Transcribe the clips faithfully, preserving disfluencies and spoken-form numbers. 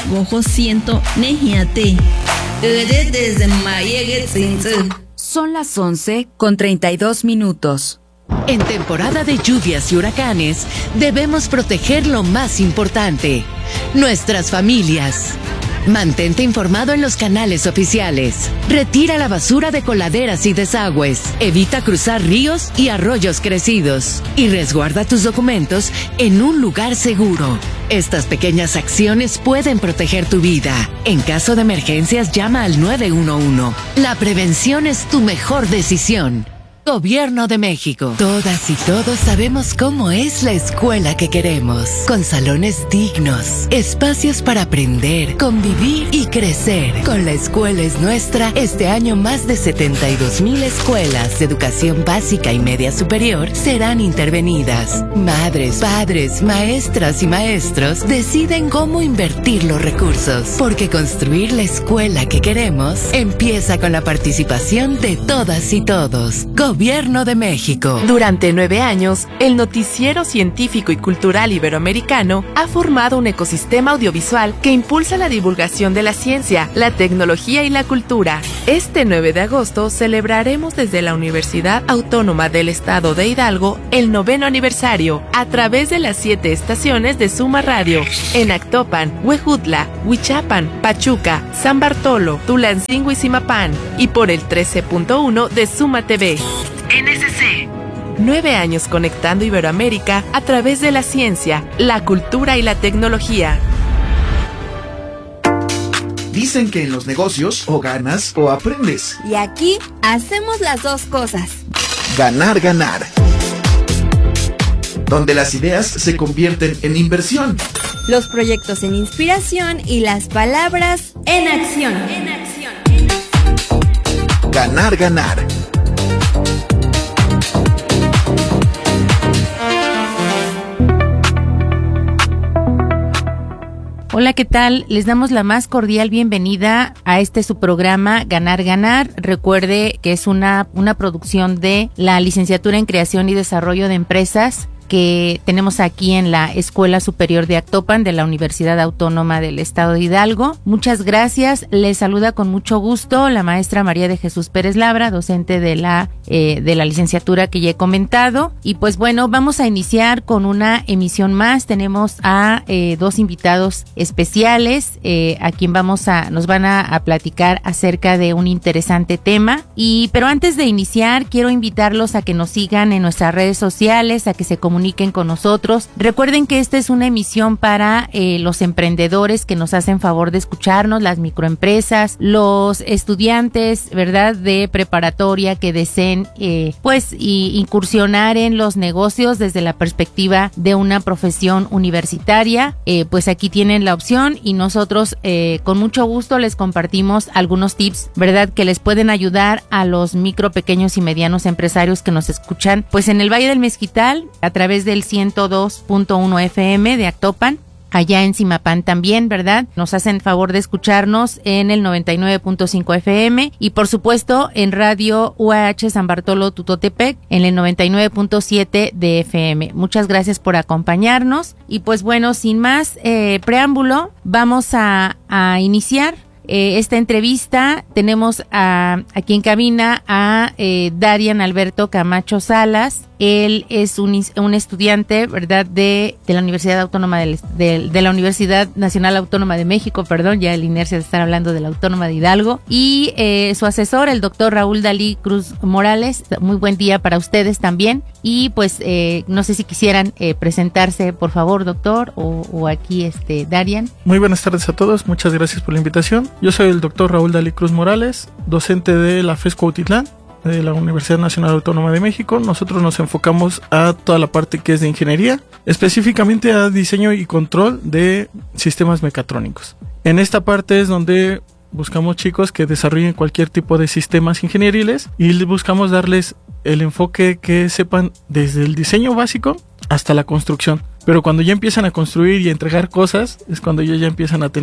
gojo siento nejiate. Desde mayegue tsinze. Son las once con treinta y dos minutos. En temporada de lluvias y huracanes, debemos proteger lo más importante, nuestras familias. Mantente informado en los canales oficiales. Retira la basura de coladeras y desagües. Evita cruzar ríos y arroyos crecidos. Y resguarda tus documentos en un lugar seguro. Estas pequeñas acciones pueden proteger tu vida. En caso de emergencias, llama al nueve uno uno. La prevención es tu mejor decisión. Gobierno de México. Todas y todos sabemos cómo es la escuela que queremos. Con salones dignos, espacios para aprender, convivir y crecer. Con La Escuela es Nuestra, este año más de setenta y dos mil escuelas de educación básica y media superior serán intervenidas. Madres, padres, maestras y maestros deciden cómo invertir los recursos. Porque construir la escuela que queremos empieza con la participación de todas y todos. Gobierno de México. Durante nueve años, el noticiero científico y cultural iberoamericano ha formado un ecosistema audiovisual que impulsa la divulgación de la ciencia, la tecnología y la cultura. Este nueve de agosto celebraremos desde la Universidad Autónoma del Estado de Hidalgo el noveno aniversario a través de las siete estaciones de Suma Radio en Actopan, Huejutla, Huichapan, Pachuca, San Bartolo, Tulancingo y Zimapán y por el trece punto uno de Suma T V. N S C. Nueve años conectando Iberoamérica a través de la ciencia, la cultura y la tecnología. Dicen que en los negocios o ganas o aprendes. Y aquí hacemos las dos cosas. Ganar, ganar. Donde las ideas se convierten en inversión. Los proyectos en inspiración y las palabras en acción. En acción. Ganar, ganar. Hola, ¿qué tal? Les damos la más cordial bienvenida a este su programa Ganar Ganar. Recuerde que es una, una producción de la Licenciatura en Creación y Desarrollo de Empresas que tenemos aquí en la Escuela Superior de Actopan de la Universidad Autónoma del Estado de Hidalgo. Muchas gracias. Les saluda con mucho gusto la maestra María de Jesús Pérez Labra, docente de la eh, de la licenciatura que ya he comentado. Y pues bueno, vamos a iniciar con una emisión más. Tenemos a eh, dos invitados especiales eh, a quien vamos a nos van a, a platicar acerca de un interesante tema. Y pero antes de iniciar, quiero invitarlos a que nos sigan en nuestras redes sociales, a que se comuniquen comuniquen con nosotros. Recuerden que esta es una emisión para eh, los emprendedores que nos hacen favor de escucharnos, las microempresas, los estudiantes, ¿verdad?, de preparatoria que deseen eh, pues y incursionar en los negocios desde la perspectiva de una profesión universitaria. Eh, pues aquí tienen la opción y nosotros eh, con mucho gusto les compartimos algunos tips, ¿verdad?, que les pueden ayudar a los micro, pequeños y medianos empresarios que nos escuchan pues en el Valle del Mezquital a través del ciento dos punto uno F M de Actopan, allá en Zimapán también, ¿verdad? Nos hacen favor de escucharnos en el noventa y nueve punto cinco F M y por supuesto en Radio U A H San Bartolo Tutotepec en el noventa y nueve punto siete de F M. Muchas gracias por acompañarnos y pues bueno, sin más eh, preámbulo, vamos a, a iniciar Eh, esta entrevista. Tenemos a, aquí en cabina a eh, Darian Alberto Camacho Salas. Él es un, un estudiante, ¿verdad?, de, de la Universidad Autónoma del, de, de la Universidad Nacional Autónoma de México, perdón, ya el inercia de estar hablando de la Autónoma de Hidalgo, y eh, su asesor, el doctor Raúl Dalí Cruz Morales. Muy buen día para ustedes también, y pues eh, no sé si quisieran eh, presentarse, por favor, doctor, o, o aquí, este, Darian. Muy buenas tardes a todos, muchas gracias por la invitación. Yo soy el doctor Raúl Dalí Cruz Morales, docente de la FES Cuautitlán, de la Universidad Nacional Autónoma de México. Nosotros nos enfocamos a toda la parte que es de ingeniería, específicamente a diseño y control de sistemas mecatrónicos. En esta parte es donde buscamos chicos que desarrollen cualquier tipo de sistemas ingenieriles y buscamos darles el enfoque que sepan desde el diseño básico hasta la construcción. Pero cuando ya empiezan a construir y a entregar cosas, es cuando ellos ya empiezan a tener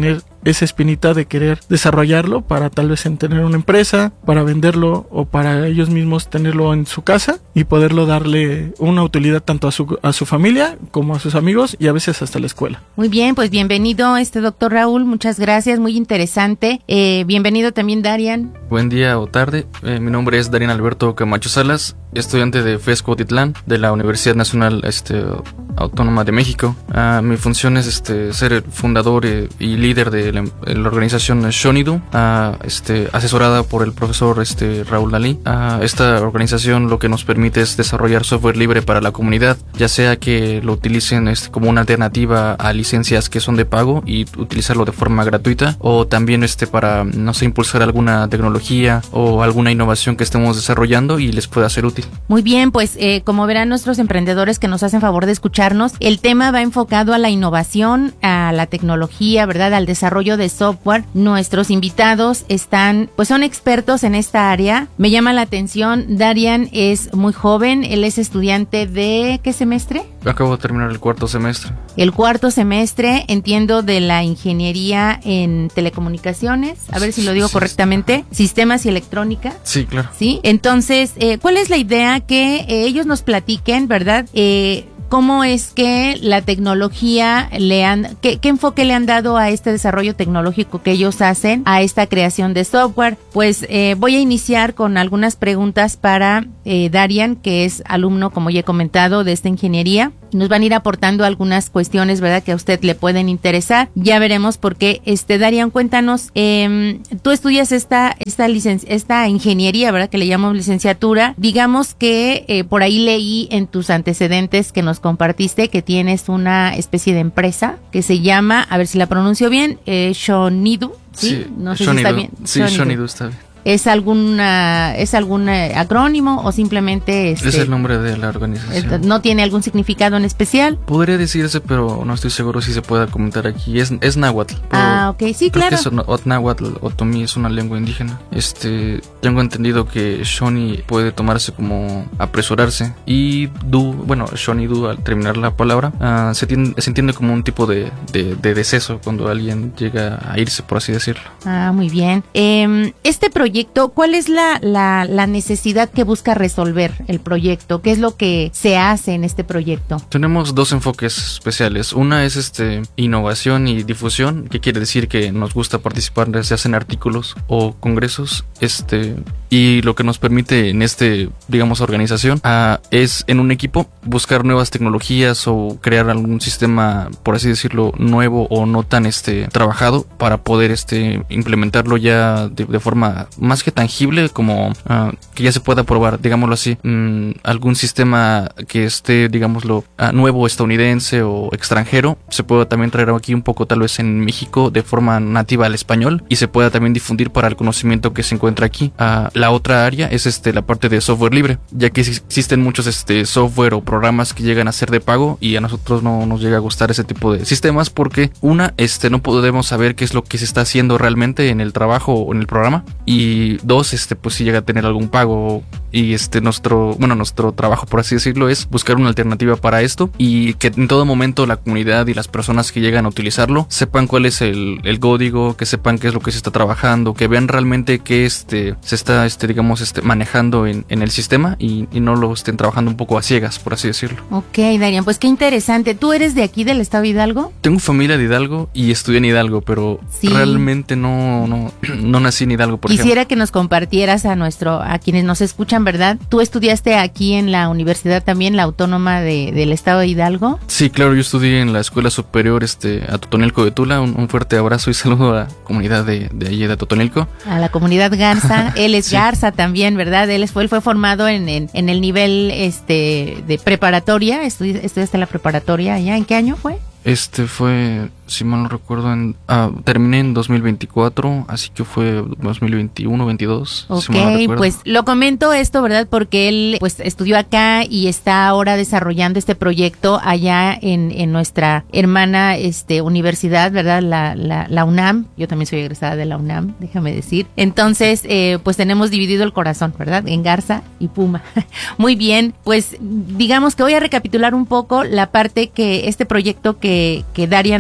esa espinita de querer desarrollarlo para tal vez en tener una empresa, para venderlo o para ellos mismos tenerlo en su casa y poderlo darle una utilidad tanto a su, a su familia como a sus amigos y a veces hasta la escuela. Muy bien, pues bienvenido este doctor Raúl, muchas gracias, muy interesante. Eh, bienvenido también Darian. Buen día o tarde, eh, mi nombre es Darian Alberto Camacho Salas, estudiante de F E S Cuautitlán de la Universidad Nacional este, Autónoma de México. Uh, mi función es este, ser el fundador eh, y líder de la, de la organización Shonidu, uh, este, asesorada por el profesor este, Raúl Dalí. Uh, esta organización lo que nos permite es desarrollar software libre para la comunidad, ya sea que lo utilicen este, como una alternativa a licencias que son de pago y utilizarlo de forma gratuita, o también este, para, no sé, impulsar alguna tecnología o alguna innovación que estemos desarrollando y les pueda ser útil. Muy bien, pues eh, como verán nuestros emprendedores que nos hacen favor de escucharnos, el tema va enfocado a la innovación, a la tecnología, ¿verdad? Al desarrollo de software. Nuestros invitados están, pues son expertos en esta área. Me llama la atención, Darian es muy joven, él es estudiante de ¿qué semestre? Acabo de terminar el cuarto semestre. El cuarto semestre, entiendo, de la ingeniería en telecomunicaciones, a ver si lo digo sí, correctamente, sistemas y electrónica. Sí, claro. Sí, entonces, eh, ¿cuál es la idea? Que eh, ellos nos platiquen, ¿verdad? Eh, ¿Cómo es que la tecnología le han, qué, qué enfoque le han dado a este desarrollo tecnológico que ellos hacen, a esta creación de software? Pues eh, voy a iniciar con algunas preguntas para eh, Darian, que es alumno, como ya he comentado, de esta ingeniería. Nos van a ir aportando algunas cuestiones, ¿verdad?, que a usted le pueden interesar. Ya veremos por qué. Este, Darian, cuéntanos, eh, tú estudias esta, esta, licen- esta ingeniería, ¿verdad?, que le llamamos licenciatura. Digamos que eh, por ahí leí en tus antecedentes que nos compartiste que tienes una especie de empresa que se llama, a ver si la pronuncio bien, eh, Shonidu. ¿Sí? Sí, no sé Shonidu. si está bien. Sí, Shonidu. Shonidu está bien. ¿Es alguna, es algún acrónimo o simplemente este, es el nombre de la organización? ¿No tiene algún significado en especial? Podría decirse, pero no estoy seguro si se pueda comentar aquí. Es, es náhuatl. Ah, ok, sí, creo claro. Que es náhuatl, otomí es una lengua indígena. Este, tengo entendido que Shoni puede tomarse como apresurarse y du, bueno, Shoni du al terminar la palabra, uh, se, tiende, se entiende como un tipo de, de, de deceso cuando alguien llega a irse, por así decirlo. Ah, muy bien. Eh, este proyecto ¿cuál es la, la, la necesidad que busca resolver el proyecto? ¿Qué es lo que se hace en este proyecto? Tenemos dos enfoques especiales. Una es este innovación y difusión, que quiere decir que nos gusta participar, se hacen artículos o congresos, este y lo que nos permite en este, digamos, organización uh, es en un equipo buscar nuevas tecnologías o crear algún sistema, por así decirlo, nuevo o no tan este trabajado para poder este implementarlo ya de, de forma más que tangible, como uh, que ya se pueda probar, digámoslo así, um, algún sistema que esté, digámoslo, uh, nuevo, estadounidense o extranjero, se pueda también traer aquí un poco tal vez en México de forma nativa al español y se pueda también difundir para el conocimiento que se encuentra aquí. Uh, la otra área es este la parte de software libre, ya que existen muchos este software o programas que llegan a ser de pago y a nosotros no nos llega a gustar ese tipo de sistemas porque una, este no podemos saber qué es lo que se está haciendo realmente en el trabajo o en el programa, y dos, este pues si llega a tener algún pago, y este nuestro, bueno, nuestro trabajo, por así decirlo, es buscar una alternativa para esto y que en todo momento la comunidad y las personas que llegan a utilizarlo sepan cuál es el, el código, que sepan qué es lo que se está trabajando, que vean realmente qué este se está este digamos este manejando en, en el sistema y, y no lo estén trabajando un poco a ciegas, por así decirlo. Ok, Darian, pues qué interesante. ¿Tú eres de aquí, del estado de Hidalgo? Tengo familia de Hidalgo y estudié en Hidalgo, pero sí. realmente no, no, no nací en Hidalgo, por Quisiera ejemplo. que nos compartieras a nuestro, a quienes nos escuchan, ¿verdad? ¿Tú estudiaste aquí en la universidad también, la Autónoma de, del estado de Hidalgo? Sí, claro, yo estudié en la Escuela Superior este, a Totonilco de Tula. Un, un fuerte abrazo y saludo a la comunidad de, de allí de Totonilco. A la comunidad Garza. Él es sí. Garza también, ¿verdad? Él fue, él fue formado en, en, en el nivel este de preparatoria. Estudi- estudiaste la preparatoria allá. ¿En qué año fue? Este fue, si mal no recuerdo, en, ah, terminé en dos mil veinticuatro, así que fue dos mil veintiuno, veintidós. Ok, si mal no pues lo comento esto, ¿verdad? Porque él pues estudió acá y está ahora desarrollando este proyecto allá en, en nuestra hermana este universidad, ¿verdad? La, la, la UNAM. Yo también soy egresada de la UNAM, déjame decir. Entonces, eh, pues tenemos dividido el corazón, ¿verdad? En Garza y Puma. Muy bien, pues digamos que voy a recapitular un poco la parte que este proyecto que que Darian nos comenta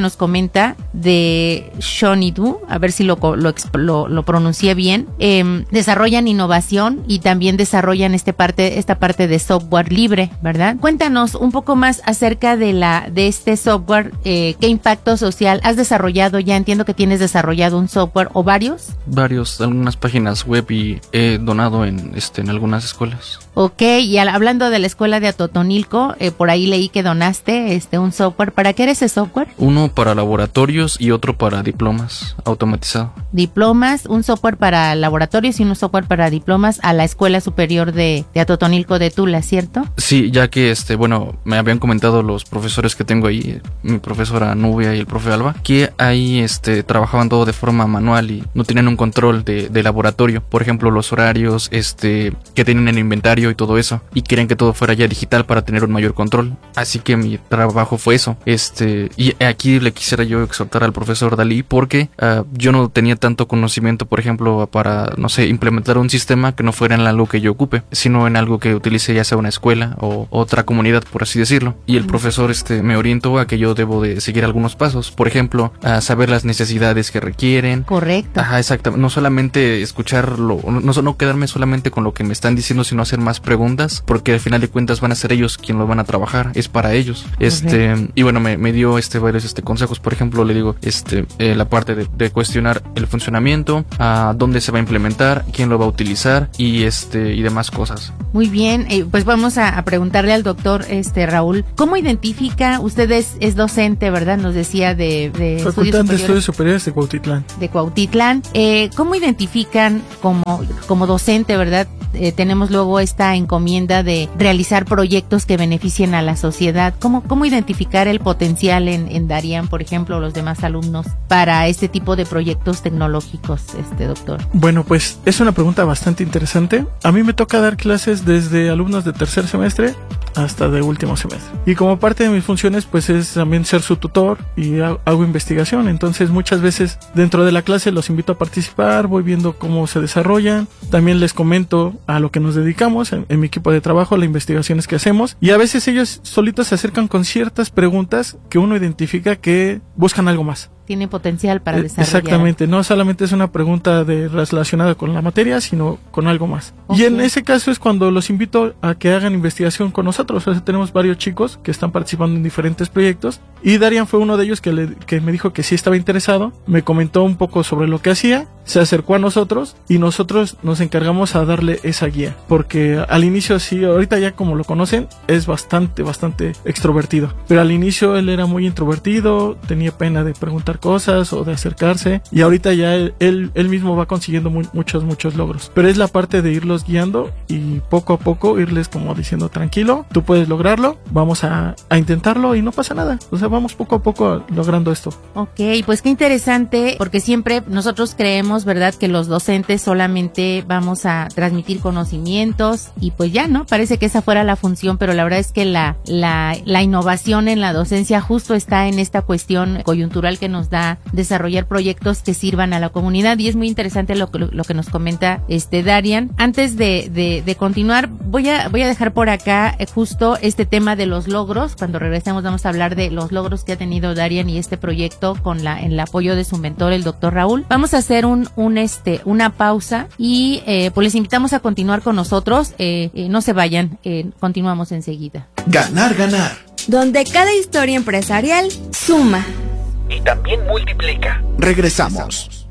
comenta de Shonidu, a ver si lo, lo, lo, lo pronuncié bien, eh, desarrollan innovación y también desarrollan este parte, esta parte de software libre, ¿verdad? Cuéntanos un poco más acerca de la de este software, eh, ¿qué impacto social has desarrollado? Ya entiendo que tienes desarrollado un software o varios. Varios, algunas páginas web y he donado en, este, en algunas escuelas. Ok, y al, hablando de la escuela de Atotonilco, eh, por ahí leí que donaste este un software. ¿Para qué era ese software? Uno para laboratorios y otro para diplomas, automatizado. Diplomas, un software para laboratorios y un software para diplomas a la Escuela Superior de, de Atotonilco de Tula, ¿cierto? Sí, ya que este, bueno, me habían comentado los profesores que tengo ahí, mi profesora Nubia y el profe Alba, que ahí este, trabajaban todo de forma manual y no tenían un control de, de laboratorio. Por ejemplo, los horarios, este, que tienen el inventario y todo eso, y querían que todo fuera ya digital para tener un mayor control. Así que mi trabajo fue eso. Este, y aquí le quisiera yo exhortar al profesor Dalí porque uh, yo no tenía tanto conocimiento, por ejemplo, para, no sé, implementar un sistema que no fuera en algo que yo ocupe, sino en algo que utilice ya sea una escuela o otra comunidad, por así decirlo. Y el profesor este, me orientó a que yo debo de seguir algunos pasos. Por ejemplo, a saber las necesidades que requieren. Correcto. Ajá, exactamente. No solamente escucharlo, no, no quedarme solamente con lo que me están diciendo, sino hacer más preguntas, porque al final de cuentas van a ser ellos quienes lo van a trabajar, es para ellos. Este, correcto. Y bueno, me, me dio este varios este consejos. Por ejemplo, le digo, este, eh, la parte de, de cuestionar el funcionamiento, a dónde se va a implementar, quién lo va a utilizar y este, y demás cosas. Muy bien, eh, pues vamos a, a preguntarle al doctor este Raúl, ¿cómo identifica? Usted es, es docente, ¿verdad? Nos decía de, de Facultad estudios de Estudios Superiores de Cuautitlán. De Cuautitlán. Eh, ¿Cómo identifican como, como docente, verdad? Eh, tenemos luego esta encomienda de realizar proyectos que beneficien a la sociedad. ¿Cómo, cómo identificar el potencial en, en Darían, por ejemplo, o los demás alumnos para este tipo de proyectos tecnológicos, este doctor? Bueno, pues es una pregunta bastante interesante. A mí me toca dar clases desde alumnos de tercer semestre hasta de último semestre. Y como parte de mis funciones, pues es también ser su tutor y hago investigación. Entonces muchas veces dentro de la clase los invito a participar, voy viendo cómo se desarrollan. También les comento a lo que nos dedicamos en, en mi equipo de trabajo, las investigaciones que hacemos. Y a veces ellos solitos se acercan con ciertas preguntas que uno identifica que buscan algo más. Tiene potencial para desarrollar. Exactamente, no solamente es una pregunta de relacionada con la materia, sino con algo más. Okay. Y en ese caso es cuando los invito a que hagan investigación con nosotros. O sea, tenemos varios chicos que están participando en diferentes proyectos y Darían fue uno de ellos que, le, que me dijo que sí estaba interesado, me comentó un poco sobre lo que hacía, se acercó a nosotros y nosotros nos encargamos a darle esa guía, porque al inicio sí, ahorita ya como lo conocen, es bastante, bastante extrovertido, pero al inicio él era muy introvertido, tenía pena de preguntar cosas o de acercarse, y ahorita ya él, él, él mismo va consiguiendo muy, muchos, muchos logros, pero es la parte de irlos guiando y poco a poco irles como diciendo, tranquilo, tú puedes lograrlo, vamos a, a intentarlo y no pasa nada, o sea, vamos poco a poco logrando esto. Ok, pues qué interesante, porque siempre nosotros creemos, ¿verdad?, que los docentes solamente vamos a transmitir conocimientos y pues ya, ¿no? Parece que esa fuera la función, pero la verdad es que la, la, la innovación en la docencia justo está en esta cuestión coyuntural que nos da desarrollar proyectos que sirvan a la comunidad, y es muy interesante lo, lo, lo que nos comenta este Darían. Antes de, de, de continuar, voy a, voy a dejar por acá eh, justo este tema de los logros. Cuando regresemos vamos a hablar de los logros que ha tenido Darían y este proyecto con la, en el apoyo de su mentor, el doctor Raúl. Vamos a hacer un, un este, una pausa y eh, pues les invitamos a continuar con nosotros. Eh, eh, no se vayan, eh, continuamos enseguida. Ganar, ganar. Donde cada historia empresarial suma. Y también multiplica. Regresamos.